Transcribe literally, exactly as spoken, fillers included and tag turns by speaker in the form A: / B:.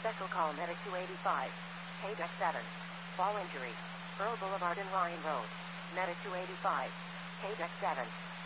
A: Special call medic two eighty-five. K seven. Fall injury. Earl Boulevard and Ryan Road. Medic two eighty-five. K seven.